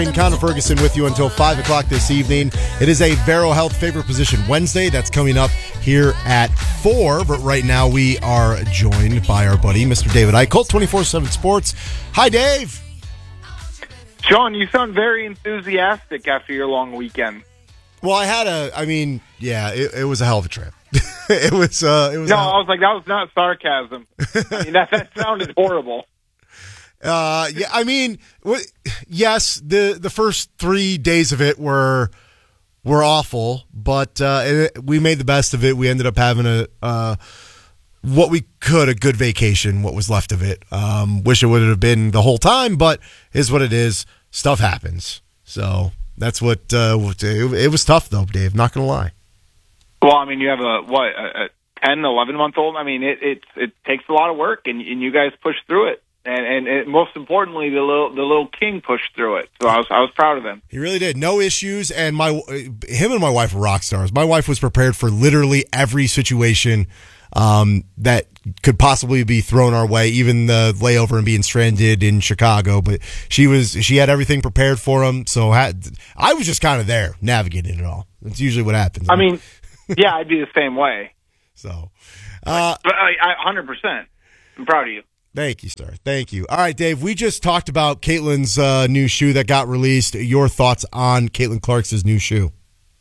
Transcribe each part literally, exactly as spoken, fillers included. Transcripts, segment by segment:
Connor Ferguson with you until five o'clock this evening. It is a Vero Health Favorite Position Wednesday. That's coming up here at four. But right now we are joined by our buddy, Mister David Icke, Colt twenty-four seven Sports. Hi, Dave. John, you sound very enthusiastic after your long weekend. Well, I had a, I mean, yeah, it, it was a hell of a trip. it was, uh, it was. No, hell- I was like, that was not sarcasm. I mean, that, that sounded horrible. Uh, yeah, I mean, w- yes, the the first three days of it were were awful, but uh, it, we made the best of it. We ended up having a uh, what we could a good vacation. What was left of it. Um, wish it would have been the whole time, but is what it is. Stuff happens, so that's what. Uh, it, it was tough though, Dave. Not gonna lie. Well, I mean, you have a what a, a ten, eleven month old. I mean, it it it takes a lot of work, and, and you guys push through it. And, and, and most importantly, the little the little king pushed through it. So I was I was proud of him. He really did. No issues, and my him and my wife were rock stars. My wife was prepared for literally every situation um, that could possibly be thrown our way, even the layover and being stranded in Chicago. But she was she had everything prepared for him. So had, I was just kind of there navigating it all. That's usually what happens. I mean, yeah, I'd be the same way. So, uh, but I, I one hundred percent. I'm proud of you. Thank you, sir. Thank you. All right, Dave, we just talked about Caitlin's uh, new shoe that got released. Your thoughts on Caitlin Clark's new shoe?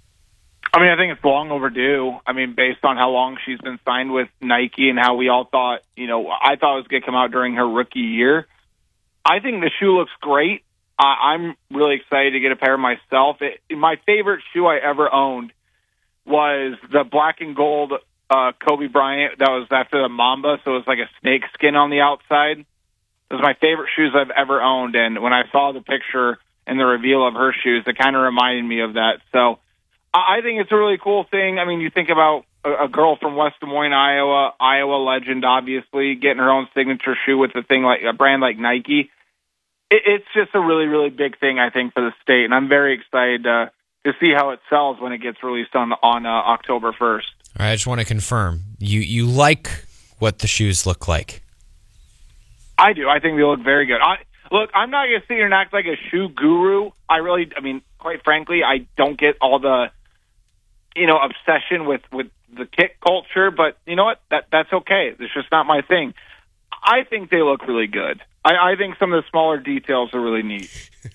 I mean, I think it's long overdue. I mean, based on how long she's been signed with Nike and how we all thought, you know, I thought it was going to come out during her rookie year. I think the shoe looks great. Uh, I'm really excited to get a pair myself. It, my favorite shoe I ever owned was the black and gold Uh, Kobe Bryant, that was after the Mamba, so it was like a snake skin on the outside. It was my favorite shoes I've ever owned, and when I saw the picture and the reveal of her shoes, it kind of reminded me of that. So I think it's a really cool thing. I mean, you think about a, a girl from West Des Moines, Iowa, Iowa legend, obviously, getting her own signature shoe with a thing like a brand like Nike. It, it's just a really, really big thing, I think, for the state, and I'm very excited uh, to see how it sells when it gets released on on uh, October first. All right, I just want to confirm. You you like what the shoes look like? I do. I think they look very good. I, look, I'm not going to sit here and act like a shoe guru. I really, I mean, quite frankly, I don't get all the, you know, obsession with, with the kick culture, but you know what? That That's okay. It's just not my thing. I think they look really good. I, I think some of the smaller details are really neat.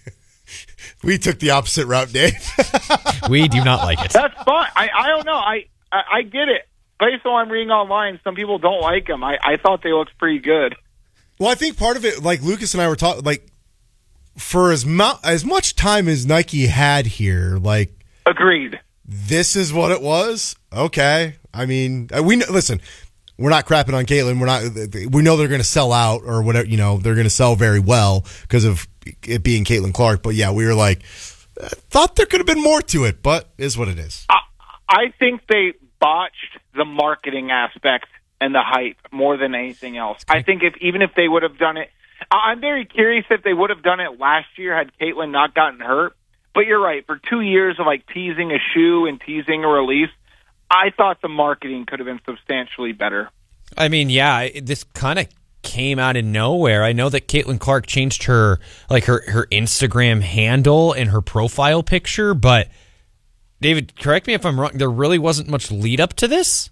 We took the opposite route, Dave. We do not like it. That's fine. I, I don't know. I, I, I get it. Based on what I'm reading online, some people don't like them. I, I thought they looked pretty good. Well, I think part of it, like Lucas and I were talking, like for as mu- as much time as Nike had here, like agreed. This is what it was. Okay, I mean, we know, listen. We're not crapping on Caitlin. We're not. We know they're going to sell out or whatever. You know, they're going to sell very well because of it being Caitlin Clark. But yeah, we were like, I thought there could have been more to it, but is what it is. I, I think they botched the marketing aspect and the hype more than anything else. I think if even if they would have done it, I'm very curious if they would have done it last year had Caitlin not gotten hurt. But you're right. For two years of like teasing a shoe and teasing a release, I thought the marketing could have been substantially better. I mean, yeah, this kind of came out of nowhere. I know that Caitlin Clark changed her like her, her Instagram handle and her profile picture, but David, correct me if I'm wrong, there really wasn't much lead up to this?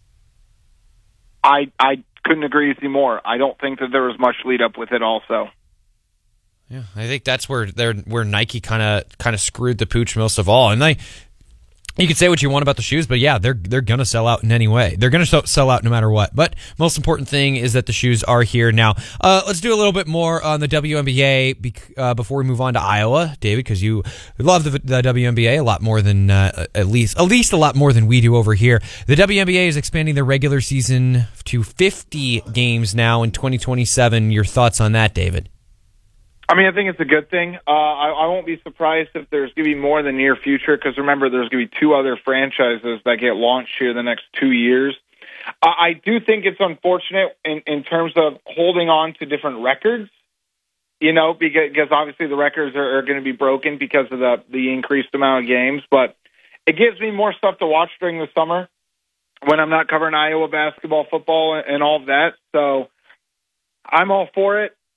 I I couldn't agree with you more. I don't think that there was much lead up with it also. Yeah, I think that's where they're where Nike kind of kind of screwed the pooch most of all. And they You can say what you want about the shoes, but yeah, they're they're going to sell out in any way. They're going to sell out no matter what. But most important thing is that the shoes are here now. Uh, let's do a little bit more on the W N B A bec- uh, before we move on to Iowa, David, because you love the, the W N B A a lot more than uh, at least at least a lot more than we do over here. The W N B A is expanding their regular season to fifty games now in twenty twenty-seven. Your thoughts on that, David? I mean, I think it's a good thing. Uh, I, I won't be surprised if there's going to be more in the near future because, remember, there's going to be two other franchises that get launched here the next two years. Uh, I do think it's unfortunate in, in terms of holding on to different records, you know, because, because obviously the records are, are going to be broken because of the, the increased amount of games. But it gives me more stuff to watch during the summer when I'm not covering Iowa basketball, football, and, and all of that. So I'm all for it.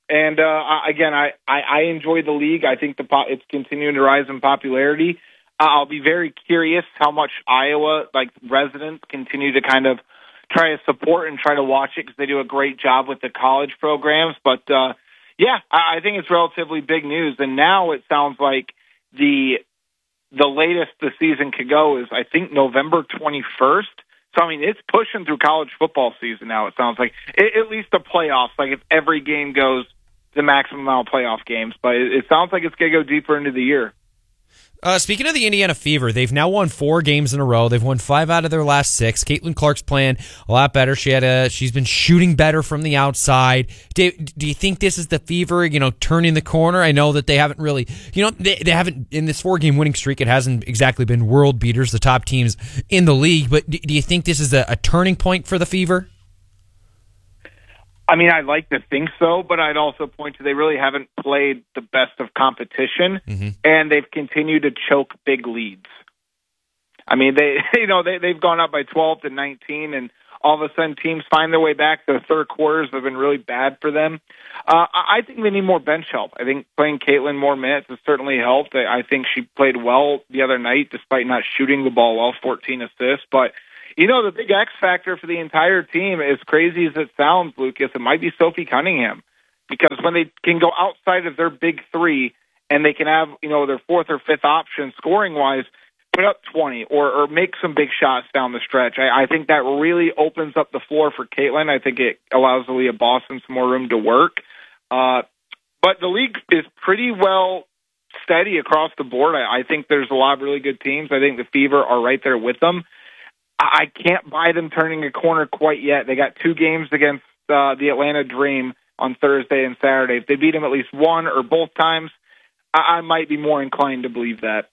And uh, again, I, I, I enjoy the league. I think the po- it's continuing to rise in popularity. Uh, I'll be very curious how much Iowa like residents continue to kind of try to support and try to watch it because they do a great job with the college programs. But uh, yeah, I, I think it's relatively big news. And now it sounds like the the latest the season could go is I think November twenty-first. So, I mean, it's pushing through college football season now, it sounds like. It, at least the playoffs, like if every game goes the maximum amount of playoff games. But it, it sounds like it's going to go deeper into the year. Uh, speaking of the Indiana Fever, they've now won four games in a row. They've won five out of their last six. Caitlin Clark's playing a lot better. She had a, she's been shooting better from the outside. Do, do you think this is the Fever, you know, turning the corner? I know that they haven't really, you know, they, they haven't, in this four-game winning streak, it hasn't exactly been world beaters, the top teams in the league. But do, do you think this is a, a turning point for the Fever? I mean, I'd like to think so, but I'd also point to they really haven't played the best of competition, mm-hmm. and they've continued to choke big leads. I mean, they you know they they've gone up by twelve to nineteen, and all of a sudden teams find their way back. The third quarters have been really bad for them. Uh, I think they need more bench help. I think playing Caitlin more minutes has certainly helped. I think she played well the other night, despite not shooting the ball well, fourteen assists, but. You know, the big X factor for the entire team, as crazy as it sounds, Lucas, it might be Sophie Cunningham. Because when they can go outside of their big three and they can have, you know, their fourth or fifth option scoring-wise, put up twenty or, or make some big shots down the stretch. I, I think that really opens up the floor for Caitlin. I think it allows Aaliyah Boston some more room to work. Uh, but the league is pretty well steady across the board. I, I think there's a lot of really good teams. I think the Fever are right there with them. I can't buy them turning a corner quite yet. They got two games against uh, the Atlanta Dream on Thursday and Saturday. If they beat them at least one or both times, I, I might be more inclined to believe that.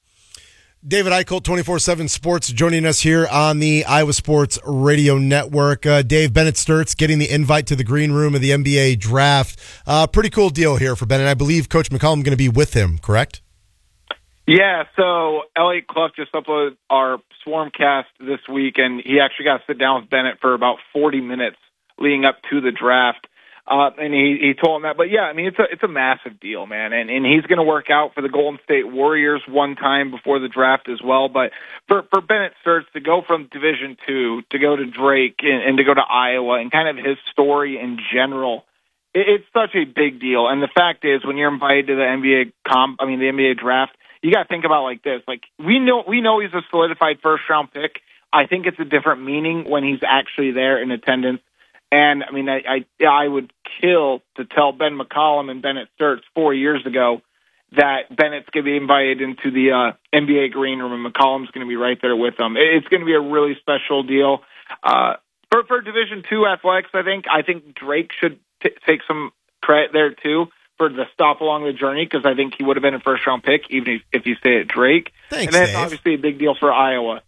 David Eichholt, twenty-four seven Sports, joining us here on the Iowa Sports Radio Network. Uh, Dave, Bennett Sturts getting the invite to the green room of the N B A draft. Uh, pretty cool deal here for Bennett. I believe Coach McCollum going to be with him, correct? Yeah, so Elliot Clough just uploaded our Swarmcast this week, and he actually got to sit down with Bennett for about forty minutes leading up to the draft. Uh, and he, he told him that. But, yeah, I mean, it's a it's a massive deal, man. And, and he's going to work out for the Golden State Warriors one time before the draft as well. But for, for Bennett Sturts to go from Division two to go to Drake and, and to go to Iowa and kind of his story in general, it, it's such a big deal. And the fact is, when you're invited to the N B A comp, I mean, the N B A draft, you got to think about it like this. Like, we know we know he's a solidified first-round pick. I think it's a different meaning when he's actually there in attendance. And, I mean, I I, I would kill to tell Ben McCollum and Bennett Sturts four years ago that Bennett's going to be invited into the uh, N B A green room and McCollum's going to be right there with them. It's going to be a really special deal. Uh, for, for Division two athletics, I think, I think Drake should t- take some credit there, too, for the stop along the journey, because I think he would have been a first-round pick, even if, if you stay at Drake. Thanks, and that's Dave. obviously a big deal for Iowa.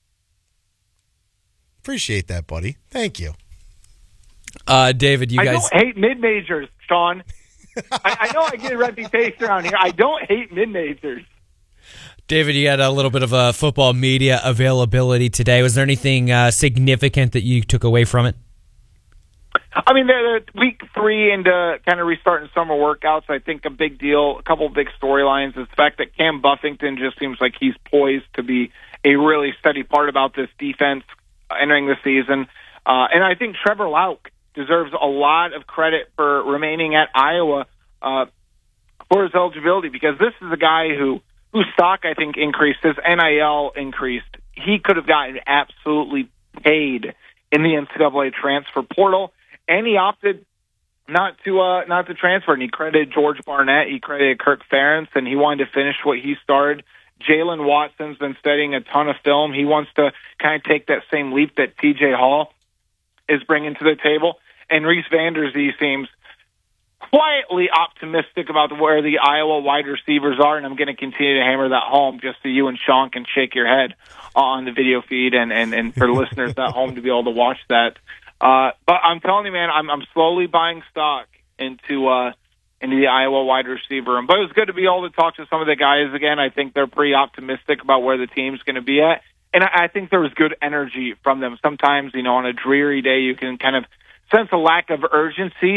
Appreciate that, buddy. Thank you. Uh, David, you I guys... don't hate mid-majors, Sean. I, I know I get a reputation around here. I don't hate mid-majors. David, you had a little bit of a football media availability today. Was there anything uh, significant that you took away from it? I mean, they're, they're week three into kind of restarting summer workouts. I think a big deal, a couple of big storylines is the fact that Cam Buffington just seems like he's poised to be a really steady part about this defense entering the season. Uh, and I think Trevor Lauk deserves a lot of credit for remaining at Iowa uh, for his eligibility, because this is a guy who whose stock, I think, increased, his N I L increased. He could have gotten absolutely paid in the N C double A transfer portal, and he opted not to uh, not to transfer. And he credited George Barnett, he credited Kirk Ferentz, and he wanted to finish what he started. Jalen Watson's been studying a ton of film. He wants to kind of take that same leap that T J Hall is bringing to the table. And Reese Vanderzee seems quietly optimistic about where the Iowa wide receivers are, and I'm going to continue to hammer that home just so you and Sean can shake your head on the video feed and, and, and for listeners at home to be able to watch that. Uh, but I'm telling you, man, I'm, I'm slowly buying stock into uh, into the Iowa wide receiver room. But it was good to be able to talk to some of the guys again. I think they're pretty optimistic about where the team's going to be at. And I, I think there was good energy from them. Sometimes, you know, on a dreary day, you can kind of sense a lack of urgency.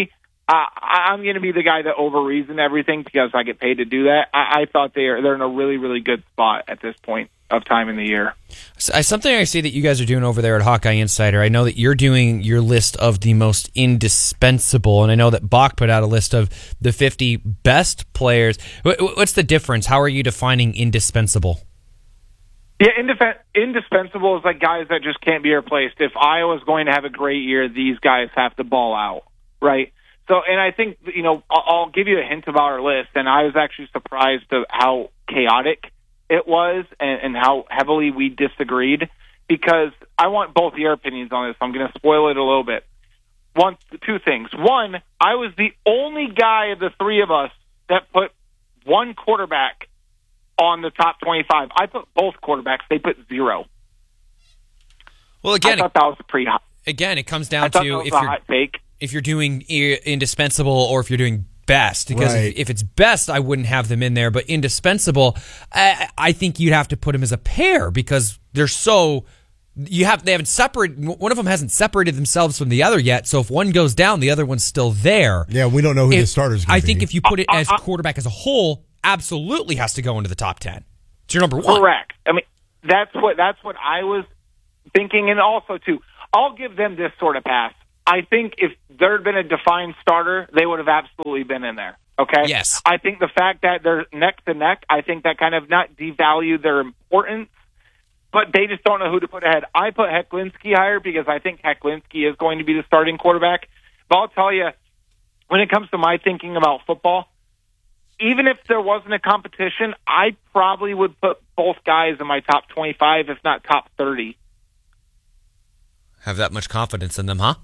Uh, I'm going to be the guy that overreason everything because I get paid to do that. I, I thought they're they're in a really, really good spot at this point of time in the year. Something I see that you guys are doing over there at Hawkeye Insider, I know that you're doing your list of the most indispensable, and I know that Bach put out a list of the fifty best players. What's the difference? How are you defining indispensable? Yeah, indif- indispensable is like guys that just can't be replaced. If Iowa's going to have a great year, these guys have to ball out, right? So, and I think, you know, I'll, I'll give you a hint about our list, and I was actually surprised at how chaotic it was and, and how heavily we disagreed, because I want both your opinions on this. I'm going to spoil it a little bit. One, two things. One, I was the only guy of the three of us that put one quarterback on the top twenty-five. I put both quarterbacks. They put zero. Well, again, I thought that was pretty hot. Again, it comes down I thought to that was if a you're hot take. if you're doing i- indispensable or if you're doing best. Because Right. if, if it's best, I wouldn't have them in there. But indispensable, I, I think you'd have to put them as a pair because they're so. You have they haven't separated. One of them hasn't separated themselves from the other yet. So if one goes down, the other one's still there. Yeah, we don't know who If- the starter's going I to be. think if you put it Uh, as uh, quarterback as a whole, absolutely has to go into the top ten. It's your number one. Correct. I mean, that's what that's what I was thinking, and also too, I'll give them this sort of pass. I think if there had been a defined starter, they would have absolutely been in there. Okay. Yes. I think the fact that they're neck to neck, I think that kind of not devalued their importance, but they just don't know who to put ahead. I put Hecklinski higher because I think Hecklinski is going to be the starting quarterback. But I'll tell you, when it comes to my thinking about football, even if there wasn't a competition, I probably would put both guys in my top twenty-five, if not top thirty. Have that much confidence in them, huh?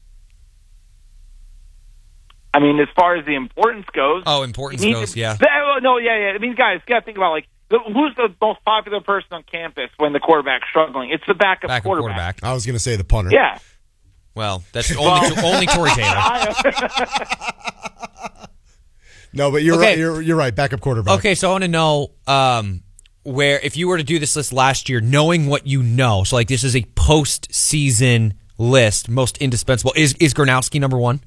I mean, as far as the importance goes. Oh, importance you need goes, to- yeah. Oh, no, yeah, yeah. I mean, guys, you got to think about, like, the- who's the most popular person on campus when the quarterback's struggling? It's the backup, Backup quarterback. quarterback. I was going to say the punter. Yeah. Well, that's only only Tory Taylor. No, but you're Okay. right. You're, you're right. Backup quarterback. Okay, so I want to know um, where, if you were to do this list last year, knowing what you know, so like this is a postseason list, most indispensable. Is is Gronowski number one?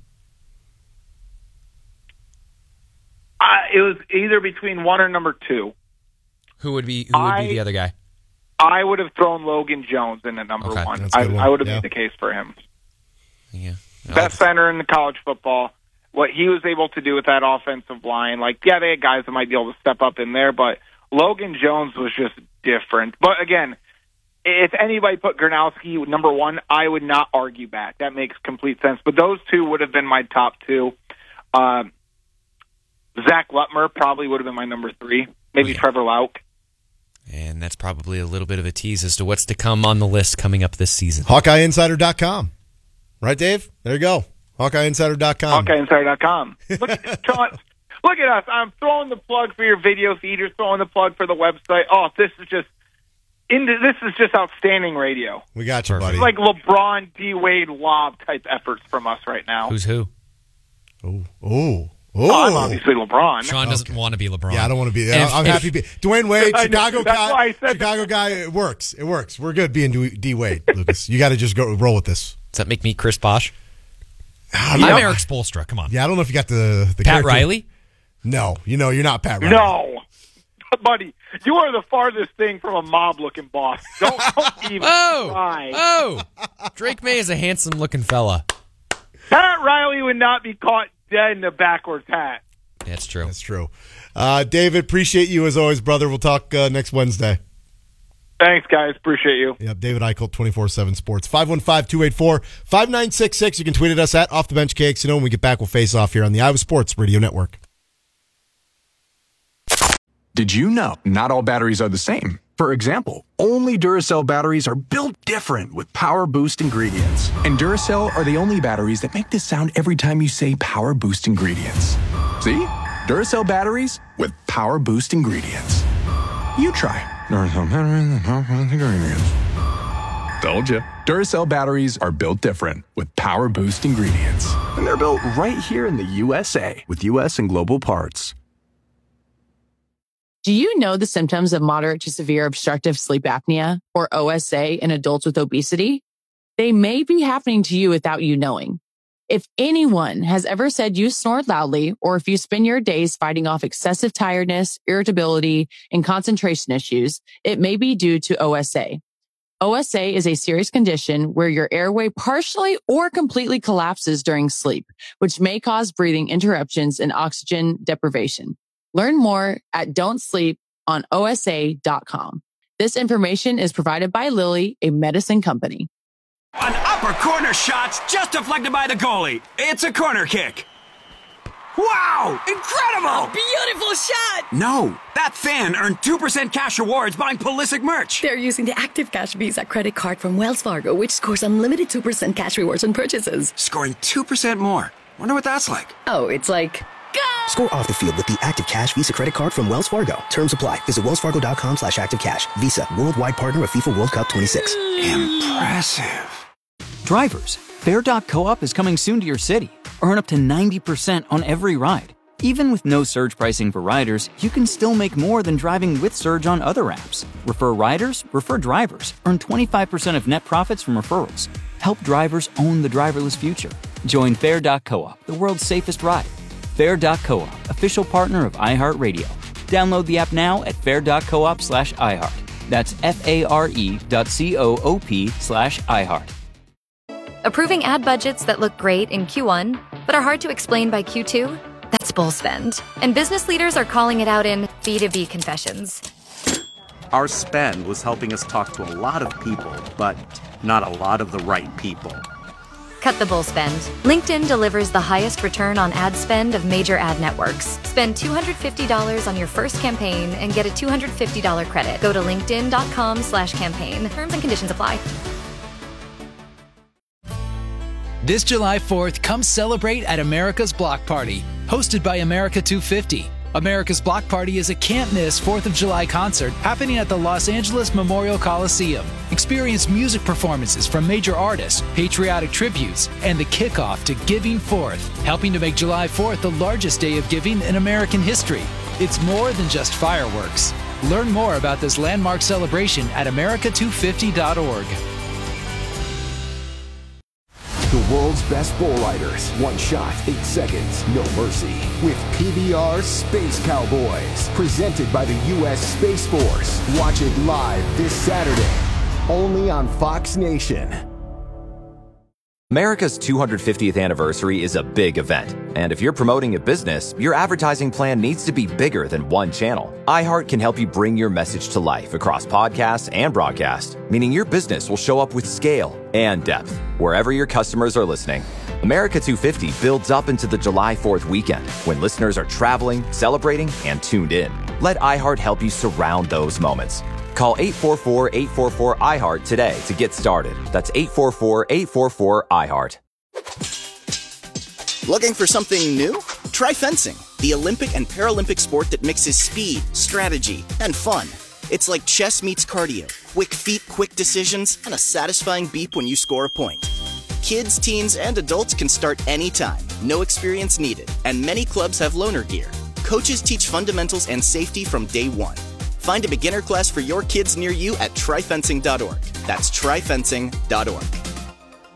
Uh, it was either between one or number two. Who would be who would I- be the other guy? I would have thrown Logan Jones in at number Okay, one. that's a I, good one. I would have Yeah. made the case for him. Yeah, Best center in the college football. What he was able to do with that offensive line, like, yeah, they had guys that might be able to step up in there, but Logan Jones was just different. But again, if anybody put Gronowski number one, I would not argue back. That makes complete sense. But those two would have been my top two. Um, Zach Lutmer probably would have been my number three. Maybe Yeah. Trevor Lauk. And that's probably a little bit of a tease as to what's to come on the list coming up this season. Hawkeye Insider dot com. Right, Dave? There you go. Hawkeye Insider dot com. Hawkeye Insider dot com. Look, Sean, look at us. I'm throwing the plug for your video feed. You're throwing the plug for the website. Oh, this is just into, this is just outstanding radio. We got you, buddy. It's like LeBron, D. Wade, lob type efforts from us right now. Who's who? Oh, oh, Oh, I'm oh. obviously LeBron. Sean doesn't want to be LeBron. Yeah, I don't want to be. And if- I'm if- happy to be. Dwayne Wade, I know, Chicago that's why I guy. said Chicago guy. It works. It works. We're good being D, D Wade, Lucas. You got to just go roll with this. Does that make me Chris Bosch? I I'm don't know. Eric Spoelstra. Come on. Yeah, I don't know if you got the the Pat character. Riley? No, you know you're not Pat Riley. No. Buddy, you are the farthest thing from a mob-looking boss. Don't, don't even Oh, try. oh! Drake May is a handsome-looking fella. Pat Riley would not be caught dead in a backwards hat. That's true. That's true. Uh, David, appreciate you as always, brother. We'll talk uh, next Wednesday. Thanks, guys. Appreciate you. Yep, David Eichel, twenty-four seven Sports. five one five, two eight four, five nine six six. You can tweet at us at Off the Bench K X N O. When we get back, we'll face off here on the Iowa Sports Radio Network. Did you know not all batteries are the same? For example, only Duracell batteries are built different with Power Boost ingredients. And Duracell are the only batteries that make this sound every time you say Power Boost ingredients. See? Duracell batteries with Power Boost ingredients. You try. Duracell batteries with Power Boost ingredients. Told you. Duracell batteries are built different with Power Boost ingredients. And they're built right here in the U S A with U S and global parts. Do you know the symptoms of moderate to severe obstructive sleep apnea, or O S A, in adults with obesity? They may be happening to you without you knowing. If anyone has ever said you snored loudly, or if you spend your days fighting off excessive tiredness, irritability, and concentration issues, it may be due to O S A. O S A is a serious condition where your airway partially or completely collapses during sleep, which may cause breathing interruptions and oxygen deprivation. Learn more at don't sleep on O S A dot com. This information is provided by Lilly, a medicine company. An upper corner shot's just deflected by the goalie. It's a corner kick. Wow! Incredible! Beautiful shot! No, that fan earned two percent cash rewards buying Pulisic merch. They're using the Active Cash Visa credit card from Wells Fargo, which scores unlimited two percent cash rewards on purchases. Scoring two percent more. Wonder what that's like. Oh, it's like... Go! Score off the field with the Active Cash Visa credit card from Wells Fargo. Terms apply. Visit wellsfargo.com slash active cash. Visa, worldwide partner of FIFA World Cup twenty-six. Impressive. Drivers, Fair dot coop is coming soon to your city. Earn up to ninety percent on every ride. Even with no surge pricing for riders, you can still make more than driving with Surge on other apps. Refer riders, refer drivers. Earn twenty-five percent of net profits from referrals. Help drivers own the driverless future. Join Fair dot coop, the world's safest ride. Fair dot coop, official partner of iHeartRadio. Download the app now at fair dot coop slash iHeart. That's F-A-R-E dot C-O-O-P slash iHeart. Approving ad budgets that look great in Q one, but are hard to explain by Q two? That's bull spend. And business leaders are calling it out in B two B confessions. Our spend was helping us talk to a lot of people, but not a lot of the right people. Cut the bull spend. LinkedIn delivers the highest return on ad spend of major ad networks. Spend two hundred fifty dollars on your first campaign and get a two hundred fifty dollars credit. Go to linkedin.com slash campaign. Terms and conditions apply. This July fourth, come celebrate at America's Block Party, hosted by America two fifty. America's Block Party is a can't-miss fourth of July concert happening at the Los Angeles Memorial Coliseum. Experience music performances from major artists, patriotic tributes, and the kickoff to Giving Fourth, helping to make July fourth the largest day of giving in American history. It's more than just fireworks. Learn more about this landmark celebration at america two fifty dot org. The world's best bull riders. One shot, eight seconds, no mercy. With P B R Space Cowboys. Presented by the U S Space Force. Watch it live this Saturday. Only on Fox Nation. America's two hundred fiftieth anniversary is a big event. And if you're promoting a business, your advertising plan needs to be bigger than one channel. iHeart can help you bring your message to life across podcasts and broadcast, meaning your business will show up with scale and depth wherever your customers are listening. America two fifty builds up into the July fourth weekend when listeners are traveling, celebrating, and tuned in. Let iHeart help you surround those moments. Call eight four four, eight four four, I HEART today to get started. That's eight four four, eight four four, I HEART. Looking for something new? Try fencing, the Olympic and Paralympic sport that mixes speed, strategy, and fun. It's like chess meets cardio. Quick feet, quick decisions, and a satisfying beep when you score a point. Kids, teens, and adults can start anytime. No experience needed. And many clubs have loaner gear. Coaches teach fundamentals and safety from day one. Find a beginner class for your kids near you at try fencing dot org. That's try fencing dot org.